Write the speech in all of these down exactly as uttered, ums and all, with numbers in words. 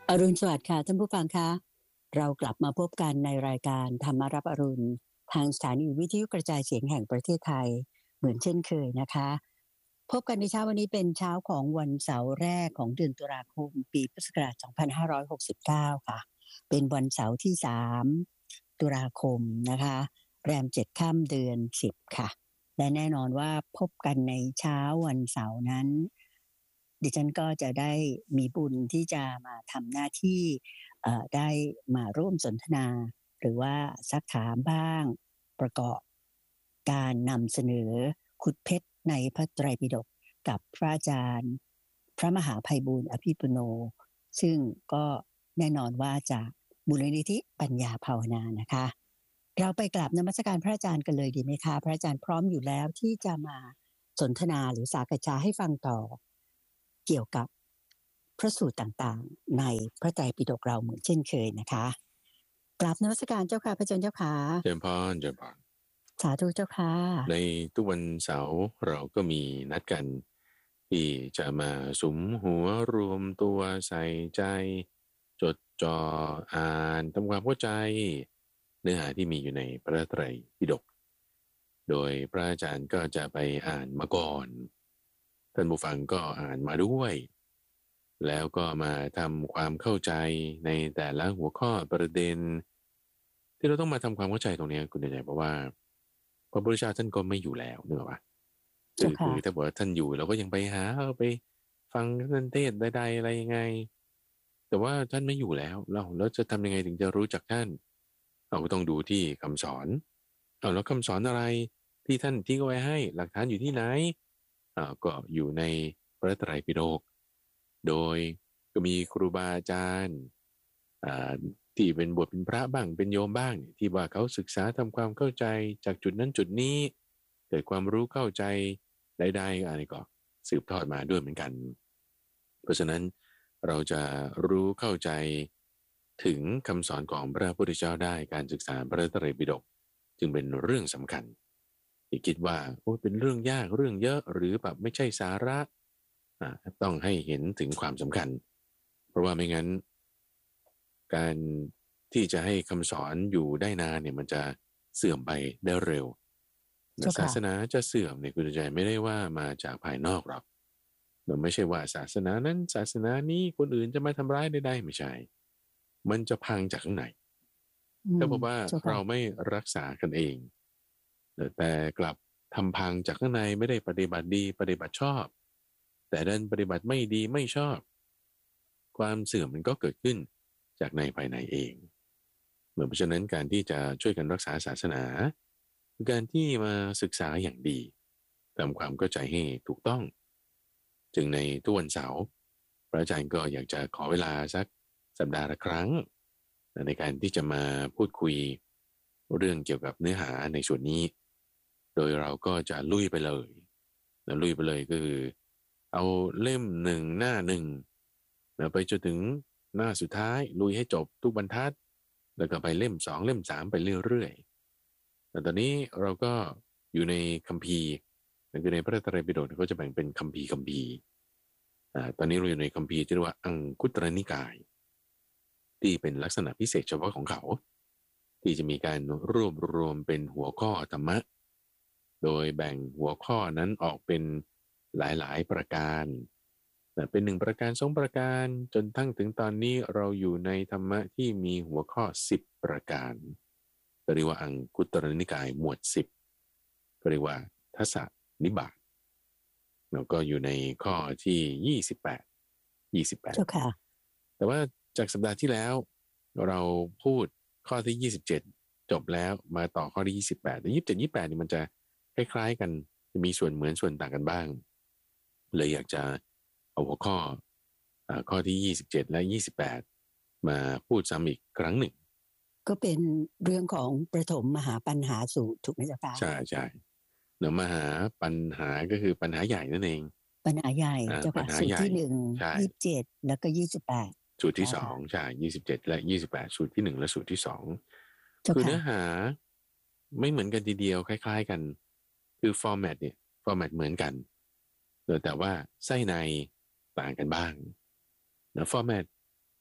อรุณสวัสดิ์ค่ะท่านผู้ฟังคะเรากลับมาพบกันในรายการธรรมารับอรุณทางสถานีวิทยุกระจายเสียงแห่งประเทศไทยเหมือนเช่นเคยนะคะพบกันในเช้าวันนี้เป็นเช้าของวันเสาร์แรกของเดือนตุลาคมปีพุทธศักราชสองพันห้าร้อยหกสิบเก้าค่ะเป็นวันเสาร์ที่สามตุลาคมนะคะแรมเจ็ดค่ำเดือนสิบค่ะและแน่นอนว่าพบกันในเช้าวันเสาร์นั้นดิฉันก็จะได้มีบุญที่จะมาทำหน้าที่ได้มาร่วมสนทนาหรือว่าซักถามบ้างประกอบการนำเสนอขุดเพชรในพระไตรปิฎกกับพระอาจารย์พระมหาไพบูลย์อภิปุโนซึ่งก็แน่นอนว่าจะมูลนิธิปัญญาภาวนานะคะเราไปกราบนมัสการพระอาจารย์กันเลยดีไหมคะพระอาจารย์พร้อมอยู่แล้วที่จะมาสนทนาหรือสักษาให้ฟังต่อเกี่ยวกับพระสูตรต่างๆในพระไตรปิฎกเราเหมือนเช่นเคยนะคะกราบนมัสการเจ้าค่ะพระอาจารย์เจ้าค่ะเจริญพรเจริญพรสาธุเจ้าค่ะในทุกวันเสาร์เราก็มีนัดกันที่จะมาสุมหัวรวมตัวใส่ใจจดจ่ออ่านทำความเข้าใจเนื้อหาที่มีอยู่ในพระไตรปิฎกโดยพระอาจารย์ก็จะไปอ่านมาก่อนท่านผู้ฟังก็อ่านมาด้วยแล้วก็มาทำความเข้าใจในแต่ละหัวข้อประเด็นที่เราต้องมาทำความเข้าใจตรงนี้คุณใหญ่เพราะว่าพระพุทธเจ้าท่านก็ไม่อยู่แล้วนึกออกปะคือคือถ้าบอกว่าท่านอยู่เราก็ยังไปหาไปฟังท่านเทศน์ใดๆอะไรยังไงแต่ว่าท่านไม่อยู่แล้วเราแล้วจะทำยังไงถึงจะรู้จักท่านเราก็ต้องดูที่คำสอนเอาแล้วคำสอนอะไรที่ท่านทิ้งเอาไว้ให้หลักฐานอยู่ที่ไหนอ่าก็อยู่ในพระไตรปิฎกโดยก็มีครูบาอาจารย์อ่าที่เป็นบวชเป็นพระบ้างเป็นโยมบ้างเนี่ยที่ว่าเขาศึกษาทำความเข้าใจจากจุดนั้นจุดนี้เกิดความรู้เข้าใจใดๆอะไรก็สืบทอดมาด้วยเหมือนกันเพราะฉะนั้นเราจะรู้เข้าใจถึงคำสอนของพระพุทธเจ้าได้การศึกษาพระไตรปิฎกจึงเป็นเรื่องสำคัญอย่าคิดว่าโอ้เป็นเรื่องยากเรื่องเยอะหรือแบบไม่ใช่สาระต้องให้เห็นถึงความสำคัญเพราะว่าไม่งั้นการที่จะให้คำสอนอยู่ได้นานเนี่ยมันจะเสื่อมไปได้เร็วศาสนาจะเสื่อมเนี่ยคุณใจไม่ได้ว่ามาจากภายนอกหรอกมันไม่ใช่ว่าศาสนานั้นศาสนานี้คนอื่นจะมาทำร้ายได้ไม่ใช่มันจะพังจากข้างในก็เพราะว่าเราไม่รักษากันเองแต่กลับทำพังจากข้างในไม่ได้ปฏิบัติดีปฏิบัติชอบแต่ดันปฏิบัติไม่ดีไม่ชอบความเสื่อมมันก็เกิดขึ้นจากในภายในเองเพราะฉะนั้นการที่จะช่วยกันรักษาศาสนาคือการที่มาศึกษาอย่างดีทำความเข้าใจให้ถูกต้องจึงในทุกวันเสาร์พระอาจารย์ก็อยากจะขอเวลาสักสัปดาห์ละครั้งในการที่จะมาพูดคุยเรื่องเกี่ยวกับเนื้อหาในส่วนนี้โดยเราก็จะลุยไปเลยนะลุยไปเลยก็คือเอาเล่มหนึ่งหน้าหนึ่งนะไปจนถึงหน้าสุดท้ายลุยให้จบทุกบรรทัดแล้วก็ไปเล่มสองเล่มสามไปเรื่อยๆแต่ตอนนี้เราก็อยู่ในคัมภีร์นั่นคือในพระไตรปิฎกเขาจะแบ่งเป็นคัมภีร์คัมภีร์อ่าตอนนี้เราอยู่ในคัมภีร์ที่เรียกว่าอังคุตรนิกายที่เป็นลักษณะพิเศษเฉพาะของเขาที่จะมีการรวบรวมเป็นหัวข้อธรรมะโดยแบ่งหัวข้อนั้นออกเป็นหลายๆประการเป็นหนึ่งประการสองประการจนทั้งถึงตอนนี้เราอยู่ในธรรมะที่มีหัวข้อสิบประการเรียกว่าอังคุตรนิกายหมวดสิบเรียกว่าทัสสนิบาตแล้วก็อยู่ในข้อที่ยี่สิบแปด ยี่สิบแปดแต่ว่าจากสัปดาห์ที่แล้วเราพูดข้อที่ยี่สิบเจ็ดจบแล้วมาต่อข้อที่ยี่สิบแปดแต่ยี่สิบเจ็ด ยี่สิบแปดนี่มันจะคล้ายๆกันจะมีส่วนเหมือนส่วนต่างกันบ้างเลยอยากจะเอาหัวข้อข้อที่ยี่สิบเจ็ดและยี่สิบแปดมาพูดซ้ำอีกครั้งหนึ่งก็เป็นเรื่องของประถมมหาปัญหาสูตรถูกไหมจ๊ะป้าใช่ใช่เนื้อมหาปัญหาก็คือปัญหาใหญ่นั่นเองปัญหาใหญ่เจ้าค่ะสูตรที่หนึ่งยี่สิบเจ็ดแล้วก็ยี่สิบแปดสูตรที่สองใช่ยี่สิบเจ็ดและยี่สิบแปดสูตรที่หนึ่งและสูตรที่สองคือเนื้อหาไม่เหมือนกันทีเดียวคล้ายๆกันคือฟอร์แมตเนี่ยฟอร์แมตเหมือนกันแต่ว่าไส้ในต่างกันบ้างนะฟอร์แมต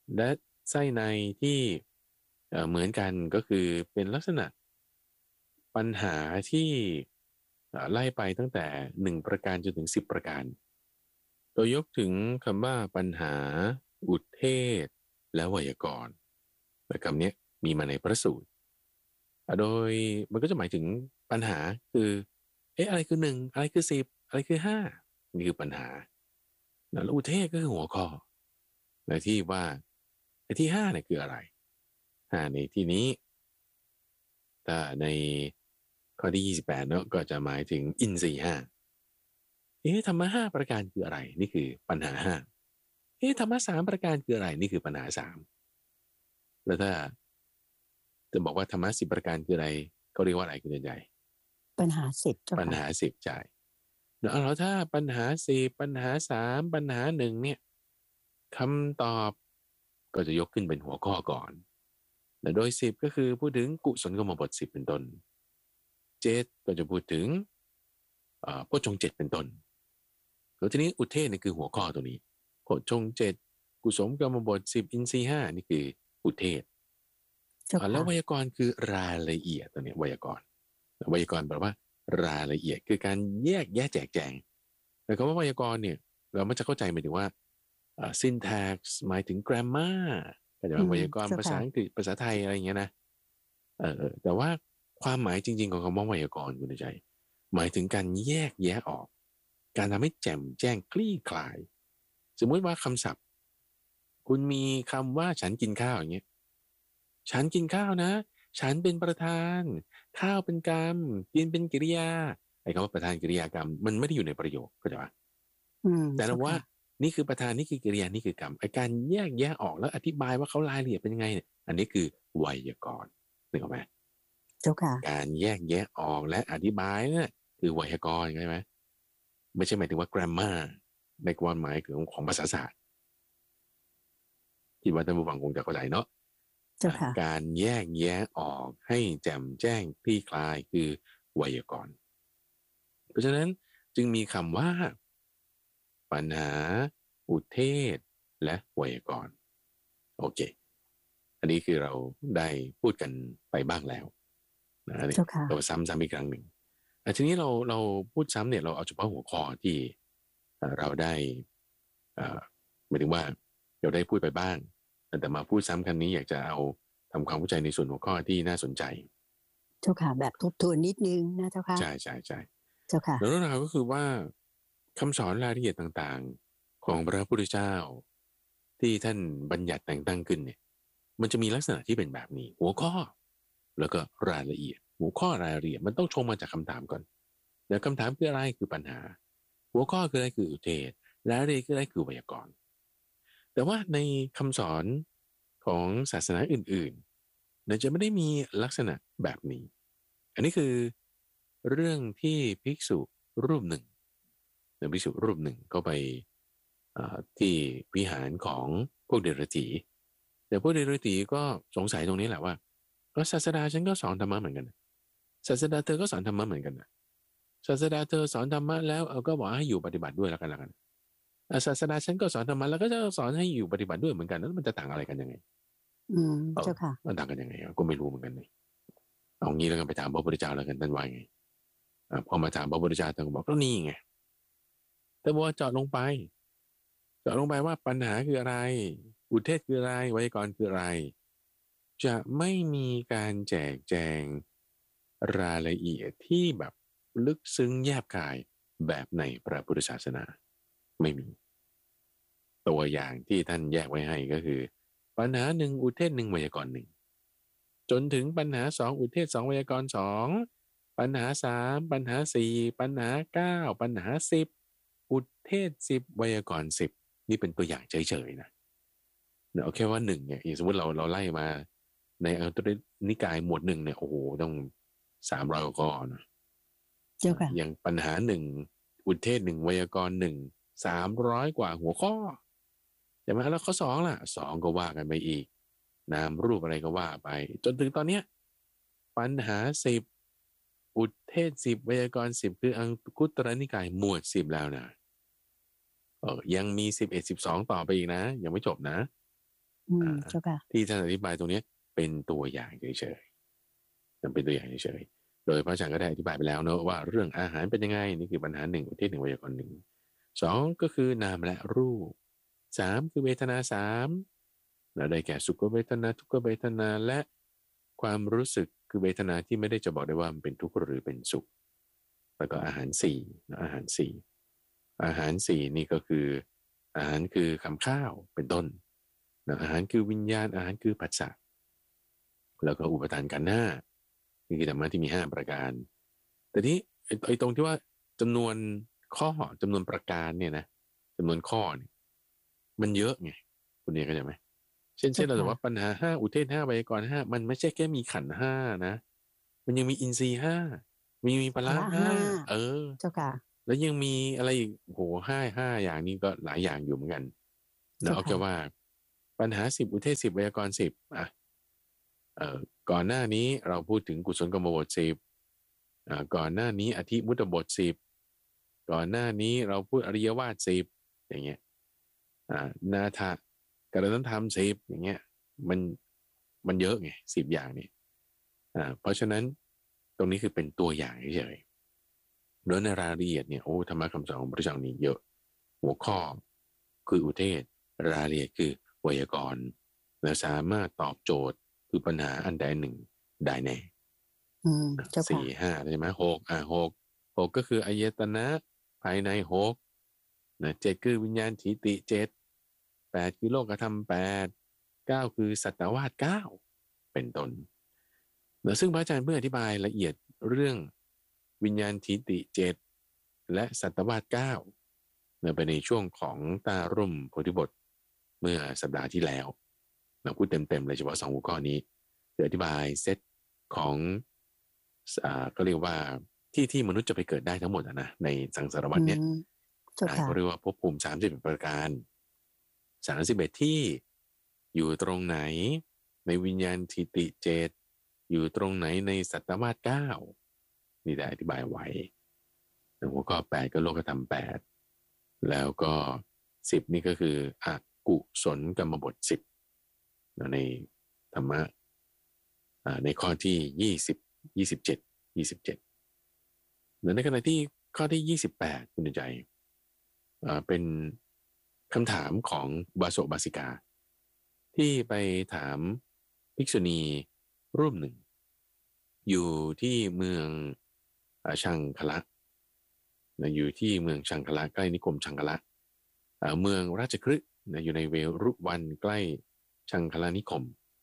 และไส้ในที่เหมือนกันก็คือเป็นลักษณะปัญหาที่ไล่ไปตั้งแต่หนึ่งประการจนถึงสิบประการโดยยกถึงคำว่าปัญหาอุทเทศและไวยากรณ์แต่คำนี้มีมาในพระสูตรโดยมันก็จะหมายถึงปัญหาคือเอ๊ะอะไรคือหนึ่งอะไรคือสิบอะไรคือห้านี่คือปัญหาแล้วอุทเทศก็คือหัวข้อในที่ว่าไอ้ที่ห้าเนี่ยคืออะไรห้าในที่นี้ถ้าในข้อที่ยี่สิบแปดเนาะก็จะหมายถึงอินทรีย์ห้าเอ๊ะธรรมะห้าประการคืออะไรนี่คือปัญหาห้าเอ๊ะธรรมะสามประการคืออะไรนี่คือปัญหาสามแล้วถ้าจะบอกว่าธรรมะสิบประการคืออะไรเขาเรียกว่าอะไรคุณใหญ่ปัญหาสิบปัญหาสิบใช่แล้วถ้าปัญหาสี่ปัญหาสามปัญหาหนึ่งเนี่ยคำตอบก็จะยกขึ้นเป็นหัวข้อก่อนและโดยสิบก็คือพูดถึงกุศลกรรมบทสิบเป็นต้นเจ็ดก็จะพูดถึงโพชฌงค์เจ็ดเป็นต้นแล้วทีนี้อุเทศนี่คือหัวข้อตัวนี้โพชฌงค์เจ็ดกุศลกรรมบทสิบอินทรีย์ห้านี่คืออุเทศแล้วไวยากรณ์คือรายละเอียดตัวนี้ไวยากรณ์ไวยากรณ์แปลว่ารายละเอียดคือการแยกแยะแจกแจงแต่คำว่าไวยากรณ์เนี่ยเราไม่จะเข้าใจหมายถึงว่า syntax หมายถึง grammar ก็จะเป็นไวยากรณ์ภาษาอังกฤษภาษาไทยอะไรอย่างเงี้ยนะเออแต่ว่าความหมายจริงๆของคำว่าไวยากรณ์คุณใจหมายถึงการแยกแยะออกการทำให้แจ่มแจ้งคลี่คลายสมมติว่าคำศัพท์คุณมีคำว่าฉันกินข้าวอย่างเงี้ยฉันกินข้าวนะฉันเป็นประธานข้าวเป็นกรรมกินเป็นกิริยาไอ้คำว่าประธานกิริยากรรมมันไม่ได้อยู่ในประโยคเข้าใจปะแต่เราว่านี่คือประธานนี่คือกิริยานี่คือกรรมไอ้การแยกแยะออกแล้วอธิบายว่าเขารายละเอียดเป็นยังไงเนี่ยอันนี้คือไวยากรณ์นึกออกไหมเจ้าค่ะการแยกแยะออกและอธิบายเนี่ยคือไวยากรณ์ใช่ไหมไม่ใช่หมายถึงว่า grammar ในความหมายของของภาษาศาสตร์ที่ว่าท่านผู้ฟังคงจะเข้าใจเนาะการแยกแยะออกให้แจ่มแจ้งคลี่คลายคือไวยากรณ์เพราะฉะนั้นจึงมีคำว่าปัญหาอุเทศและไวยากรณ์โอเคอันนี้คือเราได้พูดกันไปบ้างแล้วนะเราซ้ำซ้ำอีกครั้งหนึ่งทีนี้เราเราพูดซ้ำเนี่ยเราเอาเฉพาะหัวข้อที่เราได้หมายถึงว่าเราได้พูดไปบ้างแต่มาพูดซ้ำครั้งนี้อยากจะเอาทำความเข้าใจในส่วนหัวข้อที่น่าสนใจเจ้าค่ะแบบทบทวนนิดนึงนะเจ้าค่ะใช่ใช่ใช่เจ้าค่ะแล้วเรื่องราวก็คือว่าคำสอนรายละเอียดต่างๆของพระพุทธเจ้าที่ท่านบัญญัติแต่งตั้งขึ้นเนี่ยมันจะมีลักษณะที่เป็นแบบนี้หัวข้อแล้วก็รายละเอียดหัวข้อรายละเอียดมันต้องชงมาจากคำถามก่อนแล้วคำถามคืออะไรคือปัญหาหัวข้อคืออะไรคืออุเทศรายละเอียดคืออะไรคือไวยากรณ์แต่ว่าในคำสอนของศาสนาอื่นๆเนี่ยจะไม่ได้มีลักษณะแบบนี้อันนี้คือเรื่องที่ภิกษุรูปหนึ่งภิกษุรูปหนึ่งก็ไปที่วิหารของพวกเดรัจฉีแต่พวกเดรัจฉีก็สงสัยตรงนี้แหละว่าก็ศาสดาฉันก็สอนธรรมะเหมือนกันศาสดาเธอก็สอนธรรมะเหมือนกันนะศาสดาเธอสอนธรรมะแล้วเอาก็บอกให้อยู่ปฏิบัติด้วยแล้วกันแล้วกันศาสดาฉันก็สอนธรรมะแล้วก็จะสอนให้อยู่ปฏิบัติด้วยเหมือนกันแล้วมันจะต่างอะไรกันยังไงอืมเจ้าค่ะมันต่างกันยังไงก็ไม่รู้เหมือนกันเลยเอางี้แล้วกันไปถามพระพุทธเจ้าแล้วกันท่านว่าไงพอมาถามพระพุทธเจ้าท่านก็บอกก็นี่ไงแต่ว่าเจาะลงไปเจาะลงไปว่าปัญหาคืออะไรอุเทศคืออะไรไวยากรณ์คืออะไรจะไม่มีการแจกแจงรายละเอียดที่แบบลึกซึ้งแยบกายแบบในพระพุทธศาสนาไม่มีตัวอย่างที่ท่านแยกไว้ให้ก็คือปัญหาหนึ่งอุเทศหนึ่งไวยากรณ์หนึ่งจนถึงปัญหาสองอุเทศสองไวยากรณ์สองปัญหาสามปัญหาสี่ปัญหาเก้าปัญหาสิบอุเทศสิบไวยากรณ์สิบนี่เป็นตัวอย่างเฉยๆนะเนี่ยเอาแค่ว่าหนึ่งเนี่ยอย่างสมมติเราเราไล่มาในอัตถนิกายหมวดหนึ่งเนี่ยโอ้โหต้องสามร้อยกว่าข้อนะเจ้าค่ะอย่างปัญหาหนึ่งอุเทศหนึ่งไวยากรณ์หนึ่งสามร้อยกว่าหัวข้อใช่ไหมแล้วข้อสองล่ะสองก็ว่ากันไปอีกนามรูปอะไรก็ว่าไปจนถึงตอนเนี้ยปัญหาสิบอุเทศสิบไวยากรณ์สิบคืออังคุตรนิกายหมวดสิบแล้วนะเออยังมีสิบเอ็ดสิบสองต่อไปอีกนะยังไม่จบนะอืมอ่าเจ้าค่ะที่ท่านอธิบายตรงนี้เป็นตัวอย่างเฉยๆมันเป็นตัวอย่างเฉยๆโดยพระอาจารย์ก็ได้อธิบายไปแล้วเนอะว่าเรื่องอาหารเป็นยังไงนี่คือปัญหาหนึ่งอุทิศหนึ่งไวยากรณ์หนึ่งสองก็คือนามและรูปสามคือเวทนาสามแล้วได้แก่สุขเวทนาทุกขเวทนาและความรู้สึกคือเวทนาที่ไม่ได้จะบอกได้ว่ามันเป็นทุกข์หรือเป็นสุขแล้วก็อาหารสี่อาหารสี่อาหารสี่นี่ก็คืออาหารคือคำข้าวเป็นต้นนะอาหารคือวิญญาณอาหารคือปัจจัยแล้วก็อุปทานขันธ์ห้านี่คือธรรมะที่มีห้าประการแต่นี้ไอ้ไอ้ตรงที่ว่าจำนวนข้อจำนวนประการเนี่ยนะจำนวนข้อเนี่ยมันเยอะไงคุณเนี่ยเข้าใจไหมเช่นเช่เจ้าค่ะนเราบอกว่าปัญหาห้าอุเทศห้าไวยากรณ์ห้ามันไม่ใช่แค่มีขันธ์ห้านะมันยังมีอินทรีย์ห้ามีมีพพละห้าละห้าเออเจ้าค่ะแล้วยังมีอะไรอีกโหห้าห้าอย่างนี้ก็หลายอย่างอยู่เหมือนกันเนาะเจ้าค่ะเอาแค่ว่าปัญหาสิบอุเทศสิบไวยากรณ์สิบอ่ะ เอ่อก่อนหน้านี้เราพูดถึงกุศลกรรมบทสิบอ่าก่อนหน้านี้อธิมุตตบทสิบก่อนหน้านี้เราพูดอริยวาทสิบอย่างเงี้ยอ่านาถกรณธรรมสิบอย่างเงี้ยมันมันเยอะไงสิบอย่างเนี่ยอ่าเพราะฉะนั้นตรงนี้คือเป็นตัวอย่างเฉยๆโดยในรายละเอียดเนี่ยโอ้ธรรมะคำสอนของพระเจ้านี่เยอะหัวข้อคืออุเทศรายละเอียดคือไวยากรณ์และสามารถตอบโจทย์คือปัญหาอันใดหนึ่งได้แน่อืมเจ้าค่ะสี่ห้าใช่ไหมหกอ่ะหกหกก็คืออายตนะภายในหกนะเจ็ดคือวิญญาณทิฏฐิเจ็ดแปดคือโลกธรรมแปดเก้าคือสัตววาสเก้าเป็นต้นนะซึ่งพระอาจารย์เพื่ออธิบายละเอียดเรื่องวิญญาณทิฏฐิเจ็ดและสัตววาสเก้าเนื่อไปในช่วงของตาร่มโพธิบทเมื่อสัปดาห์ที่แล้วเราพูดเต็มๆเลยเฉพาะสองหัวข้อนี้จะอธิบายเซตของอ่าก็เรียกว่าที่ที่มนุษย์จะไปเกิดได้ทั้งหมดอะนะในสังสารวัอืฏเนี้ยมเจ้าอ่าค่ะก็เรียกว่าภพภูมิสามสิบประการสามสิบเอ็ดที่อยู่ตรงไหนในวิญญาณทิติเจตอยู่ตรงไหนในสัตตวาสเก้านี่ได้อธิบายไว้ในหัวข้อแปดก็โลกธรรมแปดแล้วก็สิบนี่ก็คืออกุศลกรรมบทสิบในธรรมะในข้อที่ยี่สิบยี่สิบเจ็ดยี่สิบเจ็ดแล้วในขณะที่ข้อที่ยี่สิบแปดคุณใจเป็นคำถามของบาโสบาสิกาที่ไปถามภิกษุณีรูปหนึ่งอยู่ที่เมืองชังคละนะอยู่ที่เมืองชังคละใกล้นิคมชังคละเมืองราชคฤห์นะอยู่ในเวรุวันใกล้ชังคลานิคม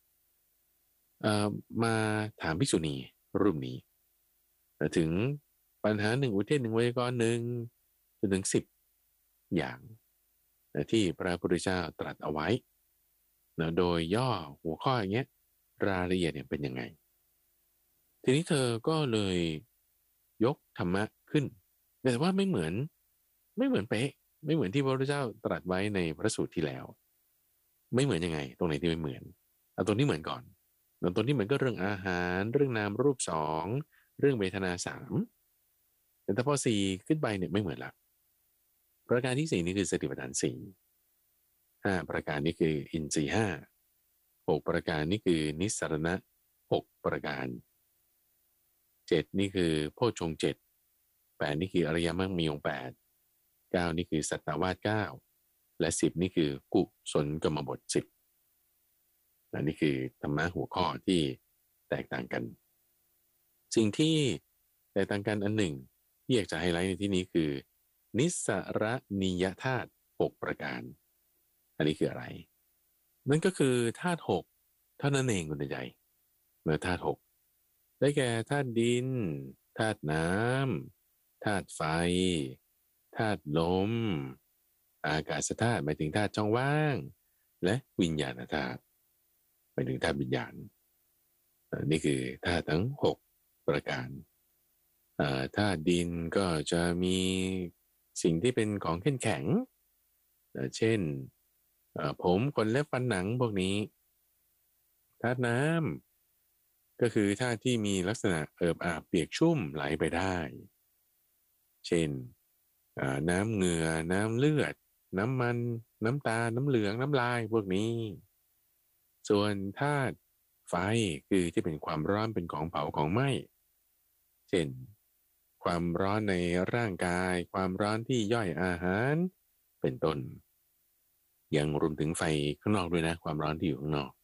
มาถามภิกษุณีรูปนี้ถึงปัญหาหนึ่งอุเทศหนึ่งไวยากรณ์หนึ่งจนถึงสิบอย่างที่พระพุทธเจ้าตรัสเอาไว้นะโดยย่อหัวข้ออย่างเงี้ยรายละเอียดเนี่ยเป็นยังไงทีนี้เธอก็เลยยกธรรมะขึ้นแต่ว่าไม่เหมือนไม่เหมือนเป๊ะไม่เหมือนที่พระพุทธเจ้าตรัสไว้ในพระสูตรที่แล้วไม่เหมือนยังไงตรงไหนที่ไม่เหมือนเอาตรงที่เหมือนก่อนแล้วตรงที่เหมือนก็เรื่องอาหารเรื่องนามรูปสองเรื่องเวทนาสามแต่ถ้าพอสี่ขึ้นไปเนี่ยไม่เหมือนละประการที่สี่นี่คือสติปัฏฐานสี่ห้าประการนี้คืออินทรีย์ห้าหกประการนี่คือนิสสรณะหกประการเจ็ดนี่คือโพชฌงค์เจ็ดแปดนี่คืออริยมรรคมีองค์แปดเก้านี่คือสัตตวาสเก้าและสิบนี่คือกุศลกรรมบทสิบและนี่คือธรรมะหัวข้อที่แตกต่างกันสิ่งที่แตกต่างกันอันหนึ่งที่อยากจะไฮไลท์ในที่นี้คือนิสสรณียธาตุหกประการอันนี้คืออะไรนั่นก็คือธาตุหกเท่านั้นเองคุณใจเมื่อธาตุหกได้แก่ธาตุดินธาตุน้ำธาตุไฟธาตุลมอากาศธาตุหมายถึงธาตุช่องว่างและวิญญาณธาตุหมายถึงธาตุวิญญาณนี่คือธาตุทั้งหกประการธาตุดินก็จะมีสิ่งที่เป็นของแข็งแข็งเช่นผมขนเล็บฟันหนังพวกนี้ธาตุน้ำก็คือธาตุที่มีลักษณะเอิบอาบเปียกชุ่มไหลไปได้เช่นน้ำเหงื่อน้ำเลือดน้ำมันน้ำตาน้ำเหลืองน้ำลายพวกนี้ส่วนธาตุไฟคือที่เป็นความร้อนเป็นของเผาของไหม้เช่นความร้อนในร่างกายความร้อนที่ย่อยอาหารเป็นต้นยังรวมถึงไฟข้างนอกด้วยนะความร้อนที่อยู่ข้างนอก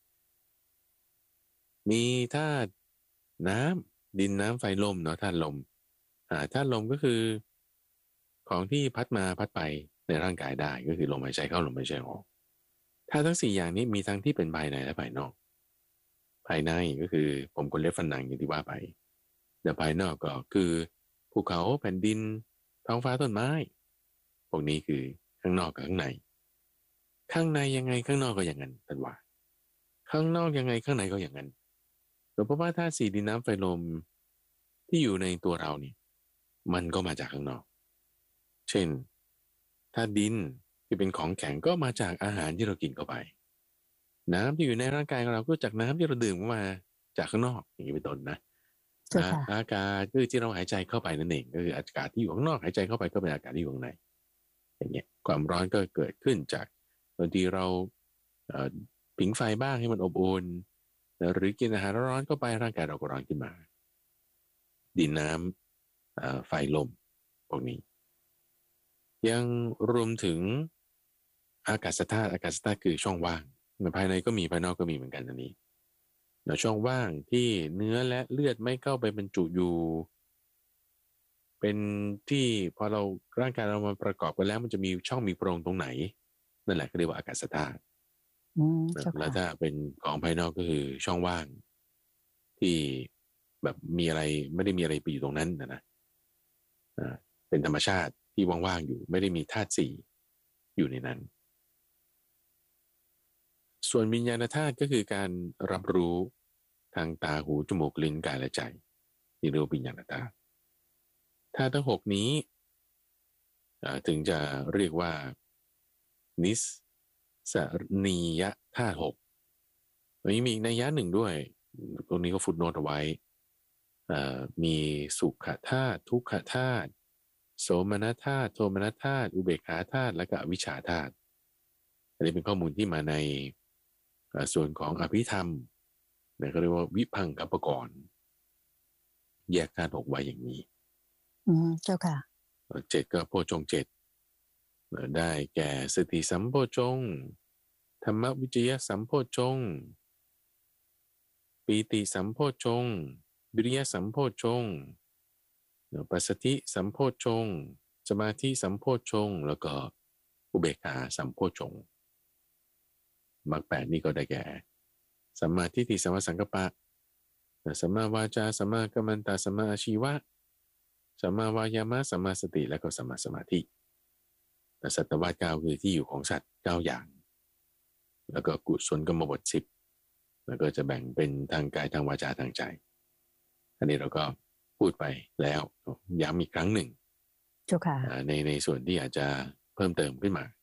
มีธาตุน้ำดินน้ำไฟลมเนาะธาตุลมอ่าธาตุลมก็คือของที่พัดมาพัดไปในร่างกายได้ก็คือลมหายใจเข้าลมหายใจออกธาตุทั้งสี่อย่างนี้มีทั้งที่เป็นภายในและภายนอกภายในก็คือผมขนเล็บฟันหนังอย่างที่ว่าไปแต่ภายนอกก็คือภูเขาแผ่นดินท้องฟ้าต้นไม้พวกนี้คือข้างนอกกับข้างในข้างในยังไงข้างนอกก็อย่างนั้นท่านว่าข้างนอกยังไงข้างในก็อย่างนั้นเพราะว่าธาตุสี่ดินน้ำไฟลมที่อยู่ในตัวเราเนี่ยมันก็มาจากข้างนอกเช่นธาตุดินที่เป็นของแข็งก็มาจากอาหารที่เรากินเข้าไปน้ำที่อยู่ในร่างกายของเราก็จากน้ำที่เราดื่มมาจากข้างนอกอย่างนี้เป็นต้นนะอาอากาศคือที่เราหายใจเข้าไปนั่นเองก็คืออากาศที่อยู่ข้างนอกหายใจเข้าไปก็เป็นอากาศที่อยู่ข้างในอย่างเงี้ยความร้อนก็เกิดขึ้นจากบางทีเราผิงไฟบ้างให้มันอบอุ่นหรือกินอาหารร้อนเข้าไปร่างกายเราก็ร้อนขึ้นมาดินน้ำไฟลมพวกนี้ยังรวมถึงอากาศธาตุอากาศธาตุคือช่องว่างภายในก็มีภายนอกก็มีเหมือนกันอันนี้เนาะช่องว่างที่เนื้อและเลือดไม่เข้าไปบรรจุอยู่เป็นที่พอเราร่างกายเรามาประกอบกันแล้วมันจะมีช่องมีโพรงตรงไหนนั่นแหละก็เรียกว่าอากาศธาตุแล้วถ้าเป็นของภายนอกก็คือช่องว่างที่แบบมีอะไรไม่ได้มีอะไรไปอยู่ตรงนั้นนะนะเป็นธรรมชาติที่ว่างๆอยู่ไม่ได้มีธาตุสี่อยู่ในนั้นส่วนวิญญาณธาตุก็คือการรับรู้ทางตาหูจมูกลิ้นกายและใจนี่เรียกว่าวิญญาณธาตุธาตุทั้งหกนี้ถึงจะเรียกว่านิสสนียธาตุหกอันนี้มีนัยยะหนึ่งด้วยตรงนี้ก็ฟุตโนตเอาไว้มีสุขธาตุทุกขธาตุโสมนัสธาตุโทมนัสธาตุอุเบกขาธาตุและก็อวิชชาธาตุอันนี้เป็นข้อมูลที่มาในส่วนของอภิธรรมเนี่ยก็เรียกว่าวิพังคัปปกรณ์แยกธาตุหกไว้อย่างนี้อืมเจ้าค่ะเจ็ดก็โพชฌงค์เจ็ดได้แก่สติสัมโพชฌงค์ธรรมวิจยสัมโพชฌงค์ปีติสัมโพชฌงค์วิริยสัมโพชฌงค์ปัสสติสัมโพชฌงค์สมาธิสัมโพชฌงค์แล้วก็อุเบกขาสัมโพชฌงค์มรรคแปดนี่ก็ได้แก่สัมมาทิฏฐิสัมมาสังกัปปะสัมมาวาจาสัมมากัมมันตะสัมมาอาชีวะสัมมาวายามะสัมมาสติและก็สัมมาสมาธิสัตตวาสเก้าคือที่อยู่ของสัตว์เก้าอย่างแล้วก็กุศลกรรมบทสิบแล้วก็จะแบ่งเป็นทางกายทางวาจาทางใจอันนี้เราก็พูดไปแล้วย้ำอีกครั้งหนึ่งในในส่วนที่อาจจะเพิ่มเติมขึ้นมา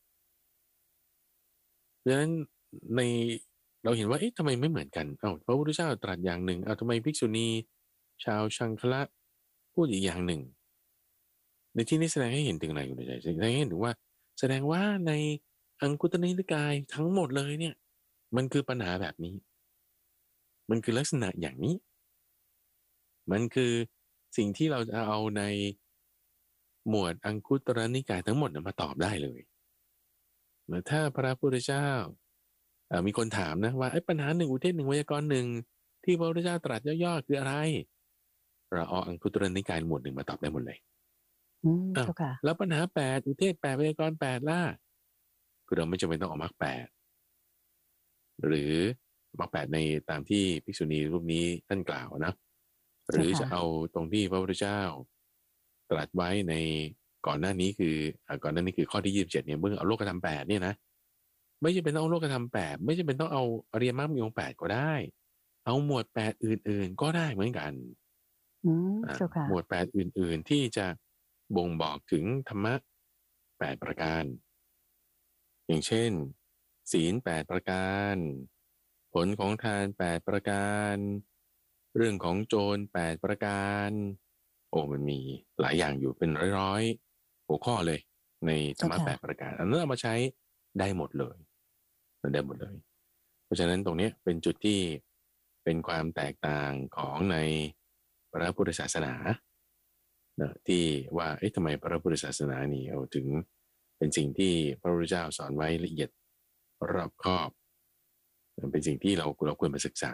ดังนั้นในเราเห็นว่าเอ๊ะทำไมไม่เหมือนกันเอ้าพระพุทธเจ้าตรัสอย่างหนึ่งเอ้าทำไมภิกษุณีชาวชังคละพูดอีกอย่างหนึ่งในที่นี้แสดงให้เห็นถึงอะไรอยู่ในใจแสดงให้เห็นถึงว่าแสดงว่าในอังคุตรนิกายทั้งหมดเลยเนี่ยมันคือปัญหาแบบนี้มันคือลักษณะอย่างนี้มันคือสิ่งที่เราจะเอาในหมวดอังคุตรนิกายทั้งหมดมาตอบได้เลยถ้าพระพุทธเจ้ามีคนถามนะว่าไอ้ปัญหาหนึ่งอุเทศหนึ่งไวยากรณ์หนึ่งที่พระพุทธเจ้าตรัสย่อๆคืออะไรเราเอาอังคุตรนิกายหมวดหนึ่งมาตอบได้หมดเลยอืมแล้วปัญหาแปดอุเทศแปดไวยากรณ์แปดล่ะคือเราไม่จำเป็นต้องเอามรรคแปดหรือมรรคแปดในตามที่ภิกษุณีรูปนี้ท่านกล่าวนะหรือจะเอาตรงที่พระพุทธเจ้าตรัสไว้ในก่อนหน้านี้คือก่อนหน้านี้คือข้อที่ยี่สิบเจ็ดเนี่ยเมื่อเอาโลกธรรมแปดเนี่ยนะไม่จำเป็นต้องเอาโลกธรรมแปดไม่จำเป็นต้องเอาอริยมรรคมีองค์แปดก็ได้เอาหมวดแปดอื่นๆก็ได้เหมือนกันหมวดแปดอื่นๆที่จะบ่งบอกถึงธรรมะแปดประการอย่างเช่นศีลแปดประการผลของทานแปดประการเรื่องของโจรแปดประการโอ้มันมีหลายอย่างอยู่เป็นร้อยๆหัวข้อเลยในธรรมะแปดประการอันนั้นเอามาใช้ได้หมดเลยได้หมดเลยเพราะฉะนั้นตรงนี้เป็นจุดที่เป็นความแตกต่างของในพระพุทธศาสนาเนะที่ว่าเอ๊ะทำไมพระพุทธศาสนานี่เอาถึงเป็นสิ่งที่พระพุทธเจ้าสอนไว้ละเอียดรอบคอบเป็นสิ่งที่เราเราควรมาศึกษา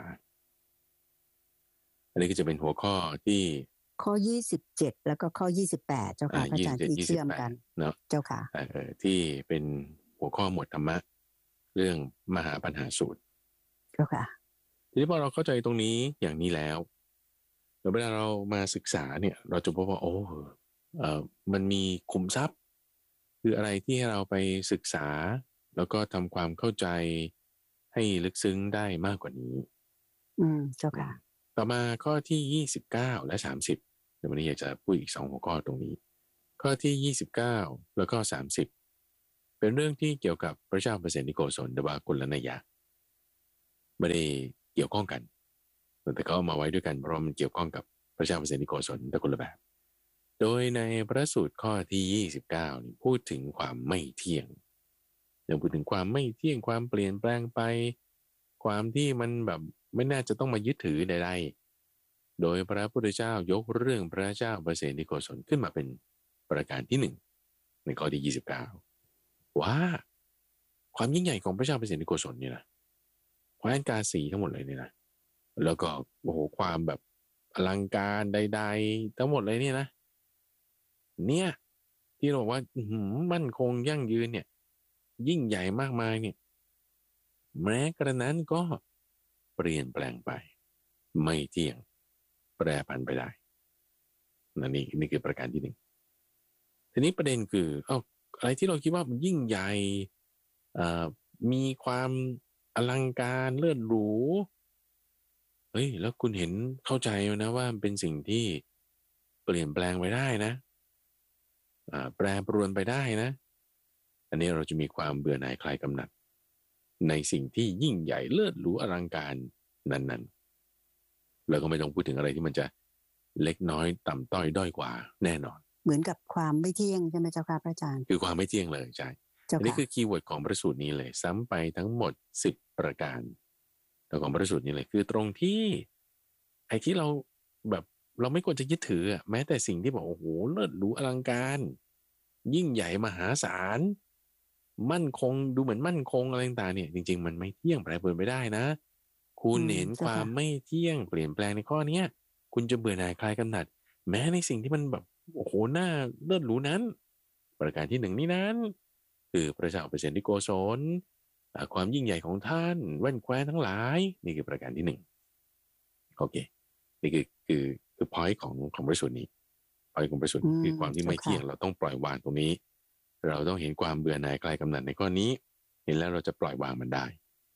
อันนี้ก็จะเป็นหัวข้อที่ข้อยี่สิบเจ็ดแล้วก็ข้อยี่สิบแปดเจ้าค่ะพระอาจารย์ที่เชื่อมกันเนาะเจ้าค่ะเออที่เป็นหัวข้อหมวดธรรมะเรื่องมหาปัญหาสูตรเจ้าค่ะทีนี้พอเราเข้าใจตรงนี้อย่างนี้แล้วเวลาเรามาศึกษาเนี่ยเราจะพบว่าโอ้เออมันมีขุมทรัพย์คืออะไรที่ให้เราไปศึกษาแล้วก็ทำความเข้าใจให้ลึกซึ้งได้มากกว่านี้อืมเจ้าค่ะต่อมาข้อที่ยี่สิบเก้าและสามสิบเดี๋ยววันนี้อยากจะพูดอีกสองหัวข้อตรงนี้ข้อที่ยี่สิบเก้าแล้วก็สามสิบเป็นเรื่องที่เกี่ยวกับพระเจ้าเปรตนิโกศลหรือว่ากุลนัยยะไม่ได้เกี่ยวข้องกันแต่เขาเอามาไว้ด้วยกันเพราะมันเกี่ยวข้องกับพระเจ้าเปรตนิโกศลแต่คนละแบบโดยในพระสูตรข้อที่ยี่สิบเก้านี่พูดถึงความไม่เที่ยงยังพูดถึงความไม่เที่ยงความเปลี่ยนแปลงไปความที่มันแบบไม่น่าจะต้องมายึดถือใดๆโดยพระพุทธเจ้ายกเรื่องพระเจ้าเปรตนิโกศลขึ้นมาเป็นประการที่หนึ่งในข้อที่ยี่สิบเก้าว่าความยิ่งใหญ่ของพระเจ้าเปรตนิโกศลเนี่ยนะแคว้นกาสีทั้งหมดเลยเนี่ยนะแล้วก็โอ้โหความแบบอลังการใดๆทั้งหมดเลยเนี่ยนะเนี่ยที่เราบอกว่ามั่นคงยั่งยืนเนี่ยยิ่งใหญ่มากมายเนี่ยแม้กระนั้นก็เปลี่ยนแปลงไปไม่เที่ยงแปรผันไปได้นั่นนี่นี่คือประการที่หนึ่งทีนี้ประเด็นคือเอ้าอะไรที่เราคิดว่ามันยิ่งใหญ่มีความอลังการเลิศหรูเฮ้ยแล้วคุณเห็นเข้าใจนะว่าเป็นสิ่งที่เปลี่ยนแปลงไปได้นะแปรปรวนไปได้นะอันนี้เราจะมีความเบื่อหน่ายคลายกำหนัดในสิ่งที่ยิ่งใหญ่เลิศหรูอลังการนั้นๆแล้วก็ไม่ต้องพูดถึงอะไรที่มันจะเล็กน้อยต่ำต้อยด้อยกว่าแน่นอนเหมือนกับความไม่เที่ยงใช่ไหมเจ้าค่ะพระอาจารย์คือความไม่เที่ยงเลยใช่อันนี้คือคีย์เวิร์ดของพระสูตรนี้เลยซ้ำไปทั้งหมดสิบประการแต่ของพระสูตรนี้เลยคือตรงที่ไอ้ที่เราแบบเราไม่ควรจะยึดถือแม้แต่สิ่งที่บอกโอ้โหเลิศหรูอลังการยิ่งใหญ่มหาศาลมั่นคงดูเหมือนมั่นคงอะไรต่างๆเนี่ยจริงๆมันไม่เที่ยงแปรปรวนไปได้นะคุณเห็นความไม่เที่ยงเปลี่ยนแปลงในข้อนี้คุณจะเบื่อหน่ายคลายกำหนัดแม้ในสิ่งที่มันแบบโอ้โหน่าเลิศหรูนั้นประการที่หนึ่งนี้นั้นคือพระเจ้าเปรตนิโกศลความยิ่งใหญ่ของท่านแว่นแคว้นทั้งหลายนี่คือประการที่หนึ่งโอเคนี่คือคือคือพอยต์ของของพระสูตรนี้พอยต์ของพระสูตรคือความที่ไม่เที่ยงเราต้องปล่อยวางตรงนี้เราต้องเห็นความเบื่อหน่ายคลายกำหนัดในข้อนี้เห็นแล้วเราจะปล่อยวางมันได้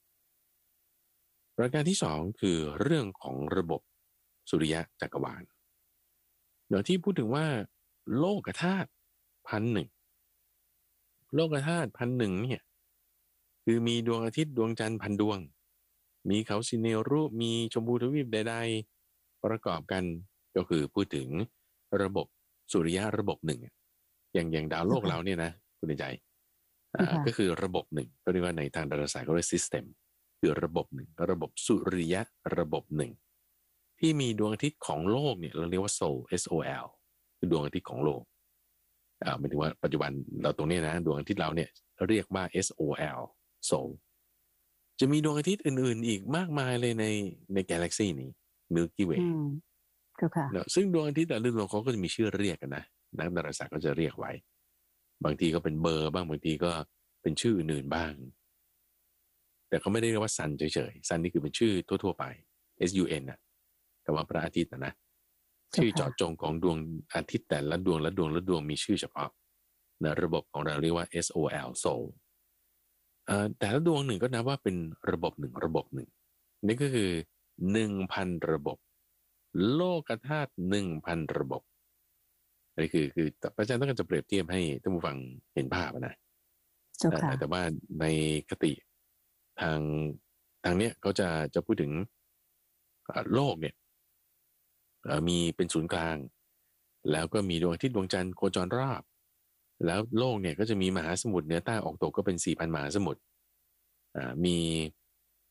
ประการที่สองคือเรื่องของระบบสุริยะจักรวาลเดี๋ยวที่พูดถึงว่าโลกธาตุพันหนึ่งโลกธาตุพันหนึ่งเนี่ยคือมีดวงอาทิตย์ดวงจันทร์พันดวงมีเขาซิเนรุมีชมพูทวีปใดๆประกอบกันก็คือพูดถึงระบบสุริยะระบบหนึ่งอย่างอย่างดาวโลกเราเนี่ยนะคุณใจก็คือระบบหนึ่งก็เรียกว่าในทางดาราศาสตร์เขาเรียก system คือระบบหนึ่งระบบสุริยะระบบหนึ่งที่มีดวงอาทิตย์ของโลกเนี่ยเราเรียกว่า Sol เอส โอ แอล คือดวงอาทิตย์ของโลกอ่าหมายถึงว่าปัจจุบันเราตรงนี้นะดวงอาทิตย์เราเนี่ยเรียกว่า เอส โอ แอล Sol จะมีดวงอาทิตย์อื่นๆอีกมากมายเลยในในกาแล็กซีนี้ Milky Way แล้วซึ่งดวงอาทิตย์แต่ละดวงเขาก็จะมีชื่อเรียกกันนะนักดาราศาสตร์ก็จะเรียกไว้บางทีก็เป็นเบอร์บ้างบางทีก็เป็นชื่ออื่นๆบ้างแต่เขาไม่ได้เรียกว่าซันเฉยๆซันนี่คือเป็นชื่อทั่วๆไป เอส ยู เอ็น น่ะแต่ว่าพระอาทิตย์นะนะชื่อเจาะจงของดวงอาทิตย์แต่ละดวงละดวงละดวงมีชื่อเฉพาะนะระบบของเราเรียกว่า เอส โอ แอล Sol เอ่อแต่ละดวงหนึ่งก็นับว่าเป็นระบบหนึ่งระบบหนึ่งนี่ก็คือ หนึ่งพัน ระบบโลกธาตุ หนึ่งพัน ระบบอันนี้คือคือพระอาจารย์ต้องการจะเปรียบเทียบให้ท่านผู้ฟังเห็นภาพนะแต่แต่ว่าในคติทางทางเนี้ยเขาจะจะพูดถึงโลกเนี่ยมีเป็นศูนย์กลางแล้วก็มีดวงอาทิตย์ดวงจันทร์โคจรรอบแล้วโลกเนี่ยก็จะมีมหาสมุทรเหนือใต้ออกตกก็เป็น สี่พัน มหาสมุทรมี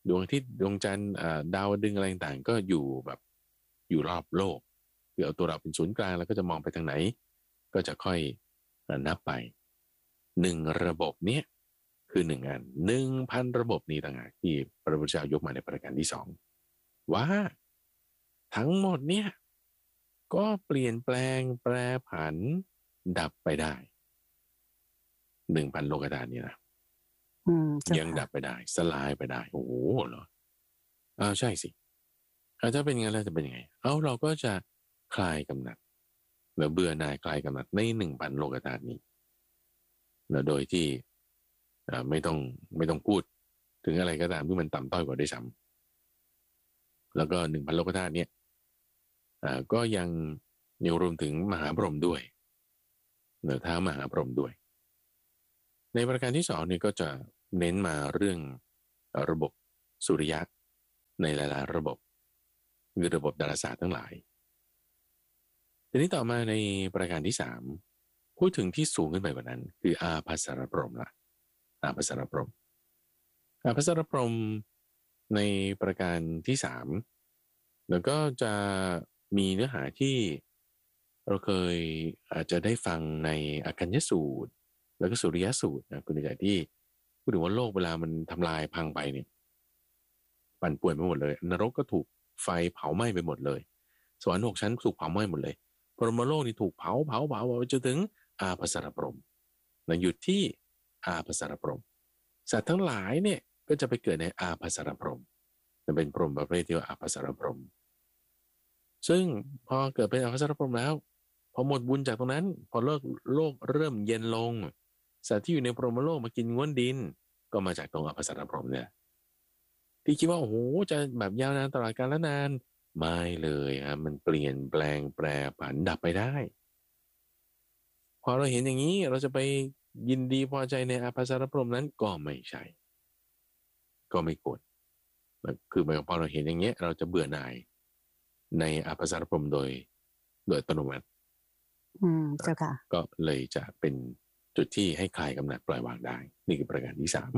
ดวงอาทิตย์ดวงจันทร์ดาวดึงอะไรต่างๆก็อยู่แบบอยู่รอบโลกคือเอาตัวเราเป็นศูนย์กลางแล้วก็จะมองไปทางไหนก็จะค่อยนับไปหนึ่งระบบเนี้ยคือหนึ่งอันหนึ่งพันระบบนี้ต่างหากที่พระพุทธเจ้ายกมาในประการที่สองว่าทั้งหมดเนี่ยก็เปลี่ยนแปลงแปรผันดับไปได้หนึ่งพันโลกธาตุนี่นะยังดับไปได้สลายไปได้โอ้โหเหรออ้าวใช่สิอาถ้าเป็นงั้นแล้วจะเป็นยังไงเอาเราก็จะคลายกำหนัดหรือเบื่อหน่ายคลายกำหนัดในหนึ่งพันโลกธาตุนี้แล้วโดยที่ไม่ต้องไม่ต้องพูดถึงอะไรก็ตามที่มันต่ำต้อยกว่าได้ซ้ำแล้วก็หนึ่งพันโลกธาตุเนี่ยก็ยังยังรวมถึงมหาพรหมด้วยเหนือท้ามหาพรหมด้วยในประการที่สองเนี่ยก็จะเน้นมาเรื่องระบบสุริยะในหลายๆระบบคือระบบดาราศาสตร์ทั้งหลายทีนี้ต่อมาในประการที่สามพูดถึงที่สูงขึ้นไปกว่านั้นคืออาภัสสรพรหมละอาภัสสรพรหมอาภัสสรพรหมในประการที่สามแล้วก็จะมีเนื้อหาที่เราเคยอาจจะได้ฟังในอคัญญสูตรแล้วก็สุริยสูตรนะคุณใจที่พูดถึงว่าโลกเวลามันทำลายพังไปเนี่ยปั่นป่วนไปหมดเลยนรกก็ถูกไฟเผาไหม้ไปหมดเลยสวรรค์หกชั้นถูกเผาไหม้หมดเลยพรหมโลกนี่ถูกเผาเผาเผาไปจนถึงอาภัสสรพรหมนะหยุดที่อาภัสสรพรหมสัตว์ทั้งหลายเนี่ยก็จะไปเกิดในอาภัสสรพรหมจะเป็นพรหมประเภทที่ว่าอาภัสสรพรหมซึ่งพอเกิดเป็นอาภัสสรพรหมแล้วพอหมดบุญจากตรงนั้นพอโลกโลกเริ่มเย็นลงสัตว์ที่อยู่ในพรหมโลกมากินง้วนดินก็มาจากตรงอาภัสสรพรหมเนี่ยที่คิดว่าโอ้โหจะแบบยาวนานตลอดกาลนานไม่เลยครับมันเปลี่ยนแปลงแปรผันดับไปได้พอเราเห็นอย่างนี้เราจะไปยินดีพอใจในอาภัสสรพรหมนั้นก็ไม่ใช่ก็ไม่ควรคือหมายความพอเราเห็นอย่างเงี้ยเราจะเบื่อหน่ายในอาภัสสรพรหมโดยโดยอัตโนมัติอืมเจ้าค่ะก็เลยจะเป็นจุดที่ให้คลายกำหนัดปล่อยวางได้นี่คือประการที่สาม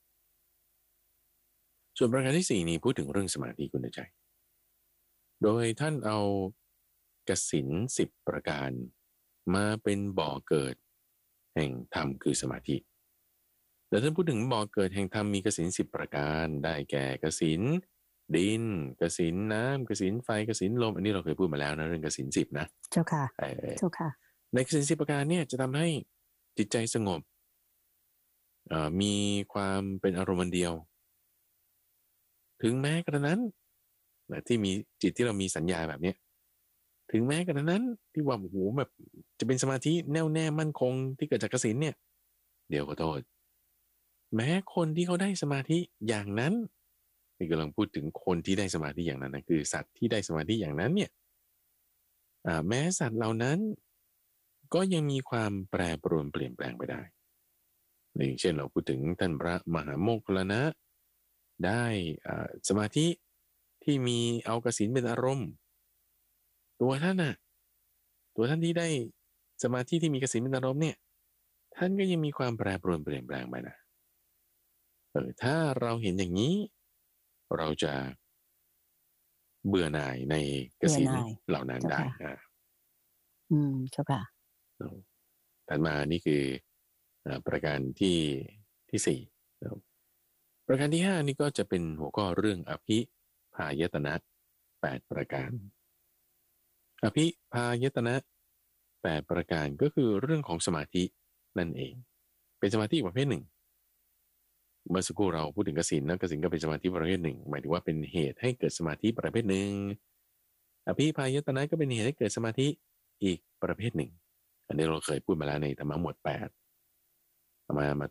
ส่วนประการที่สี่นี้พูดถึงเรื่องสมาธิคุณใจโดยท่านเอากสิณสิบประการมาเป็นบ่อเกิดแห่งธรรมคือสมาธิแต่ท่านพูดถึงบ่อเกิดแห่งธรรมมีกสิณสิบประการได้แก่กสิณดินกสิณน้ำกสิณไฟกสิณลมอันนี้เราเคยพูดมาแล้วนะเรื่องกสิณสิบนะเจ้าค่ะเจ้าค่ะในกสิณสิบประการเนี่ยจะทำให้จิตใจสงบมีความเป็นอารมณ์เดียวถึงแม้กระนั้นที่มีจิตที่เรามีสัญญาแบบนี้ถึงแม้กระนั้นที่ว่าโอ้โหแบบจะเป็นสมาธิแน่วแน่มั่นคงที่เกิดจากกสิณเนี่ยเดี๋ยวขอโทษแม้คนที่เขาได้สมาธิอย่างนั้นนี่กำลังพูดถึงคนที่ได้สมาธิอย่างนั้นนะคือสัตว์ที่ได้สมาธิอย่างนั้นเนี่ยแม้สัตว์เหล่านั้นก็ยังมีความแปรปรวนเปลี่ยนแปลงไปได้อย่างเช่นเราพูดถึงท่านพระมหาโมคคัลลานะได้สมาธิที่มีเอากสิณเป็นอารมณ์ตัวท่านน่ะตัวท่านที่ได้สมาธิที่มีกสิณเป็นอารมณ์เนี่ยท่านก็ยังมีความแปรปรวนเปลี่ยนแปลงไปนะเออถ้าเราเห็นอย่างนี้เราจะเบื่อหน่ายในกสิณเหล่านั้นได้อ่าอืมเจ้าค่ะถัดมานี่คือประการที่ที่สี่ประการที่ห้านี่ก็จะเป็นหัวข้อเรื่องอภิพายตนะแปดประการอภิพายตนะแปดประการก็คือเรื่องของสมาธินั่นเองเป็นสมาธิประเภทหนึ่งเมื่อสักครู่เราพูดถึงกสิณนะกสิณก็เป็นสมาธิประเภทหนึ่งหมายถึงว่าเป็นเหตุให้เกิดสมาธิประเภทหนึ่งอภิพายตนะก็เป็นเหตุให้เกิดสมาธิอีกประเภทหนึ่งอันนี้เราเคยพูดมาแล้วในธรรมะหมวดแปดมามา